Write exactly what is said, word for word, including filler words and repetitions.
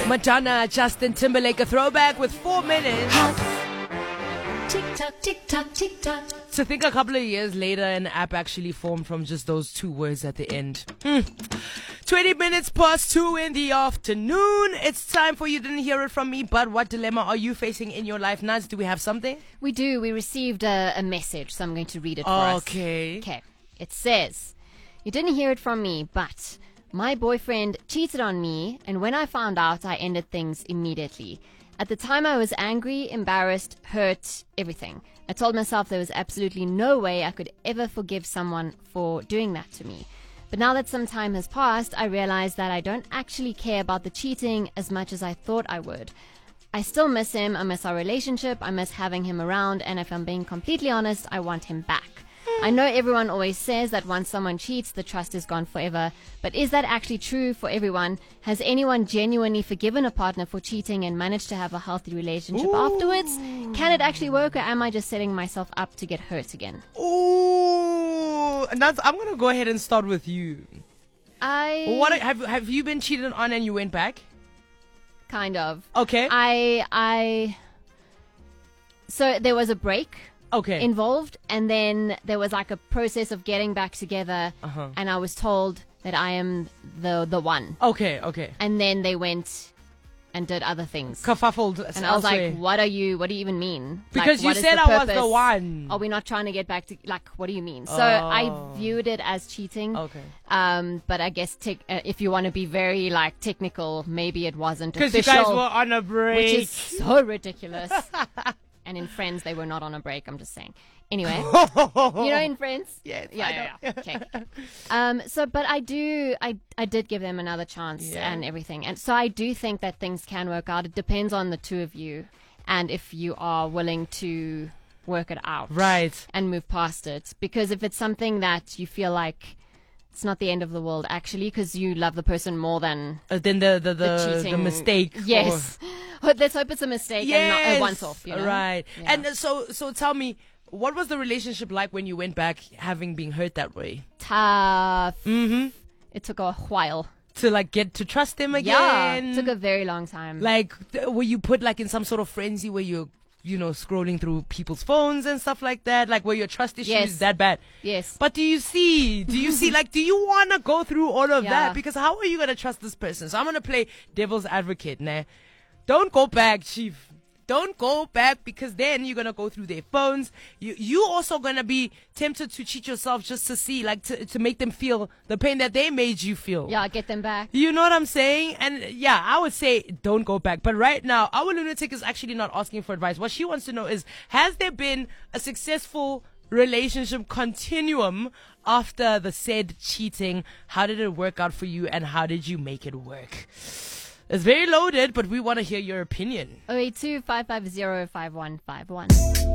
Madonna, Justin Timberlake, a throwback with four minutes. Tick tock, tick tock, tick tock. So think a couple of years later, an app actually formed from just those two words at the end. Hmm. twenty minutes past two in the afternoon. It's time for You Didn't Hear It From Me, but what dilemma are you facing in your life? Naz, do we have something? We do. We received a, a message, so I'm going to read it for us. Okay. Okay. It says, "You didn't hear it from me, but my boyfriend cheated on me, and when I found out, I ended things immediately. At the time, I was angry, embarrassed, hurt, everything. I told myself there was absolutely no way I could ever forgive someone for doing that to me. But now that some time has passed, I realize that I don't actually care about the cheating as much as I thought I would. I still miss him, I miss our relationship, I miss having him around, and if I'm being completely honest, I want him back. I know everyone always says that once someone cheats, the trust is gone forever. But is that actually true for everyone? Has anyone genuinely forgiven a partner for cheating and managed to have a healthy relationship Ooh. afterwards? Can it actually work, or am I just setting myself up to get hurt again?" Ooh, and that's, I'm gonna go ahead and start with you. I What have have you been cheated on and you went back? kind of. Okay. I I. So there was a break Okay. involved, and then there was like a process of getting back together, Uh-huh. and I was told that I am the the one. Okay. Okay. And then they went and did other things. Kerfuffled. And I was like, what are you, what do you even mean? Because Like, you what is said the I was the purpose? one. Are we not trying to get back to, like, what do you mean? So Oh. I viewed it as cheating. Okay. Um, but I guess tech uh, if you want to be very, like, technical, maybe it wasn't Because official. you guys were on a break. which is so ridiculous. And in Friends, they were not on a break, I'm just saying. Anyway, you know, in Friends? Yes, Yeah, I yeah, know. yeah. Okay. Um, so, but I do, I, I did give them another chance Yeah. and everything. And so I do think that things can work out. It depends on the two of you and if you are willing to work it out. Right. And move past it. Because if it's something that you feel like it's not the end of the world, actually, because you love the person more than Uh, then the the the, the the, cheating. mistake. Yes. But let's hope it's a mistake and not a once off. You know? Right. Yeah. And uh, so so tell me, what was the relationship like when you went back, having been hurt that way? Tough. Mm-hmm. It took a while. To like get to trust him Yeah, again. it took a very long time. like th- were you put like in some sort of frenzy where you're you know scrolling through people's phones and stuff like that? Like were your trust issues Yes. that bad? Yes. But do you see? Do you see? Like, do you want to go through all of Yeah. that? Because how are you gonna trust this person? So I'm gonna play devil's advocate, nah. Don't go back, chief. Don't go back, because then you're gonna go through their phones. You you also gonna be tempted to cheat yourself just to see, like, to to make them feel the pain that they made you feel. Yeah, get them back. You know what I'm saying? And yeah, I would say don't go back. But right now, our lunatic is actually not asking for advice. What she wants to know is, has there been a successful relationship continuum after the said cheating? How did it work out for you, and how did you make it work? It's very loaded, but we want to hear your opinion. oh eight two, five five zero, five one five one.